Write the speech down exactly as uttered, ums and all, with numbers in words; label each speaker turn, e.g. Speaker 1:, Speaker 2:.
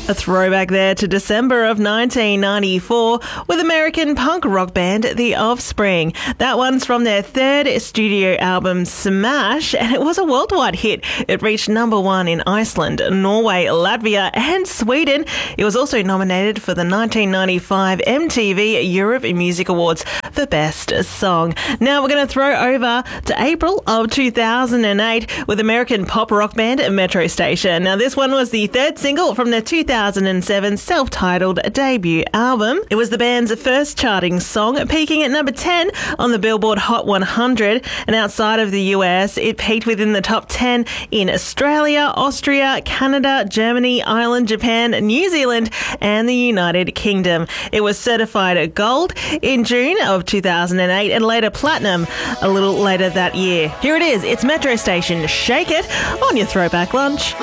Speaker 1: A throwback there to December of nineteen ninety-four with American punk rock band The Offspring. That one's from their third studio album, Smash, and it was a worldwide hit. It reached number one in Iceland, Norway, Latvia, and Sweden. It was also nominated for the nineteen ninety-five M T V Europe Music Awards for Best Song. Now we're going to throw over to April of two thousand eight with American pop rock band Metro Station. Now this one was the third single from their two thousand seven self-titled debut album. It was the band's first charting song, peaking at number ten on the Billboard Hot one hundred, and outside of the U S, it peaked within the top ten in Australia, Austria, Canada, Germany, Ireland, Japan, New Zealand, and the United Kingdom. It was certified gold in June of two thousand eight and later platinum a little later that year. Here it is, it's Metro Station, Shake It, on your Throwback Lunch.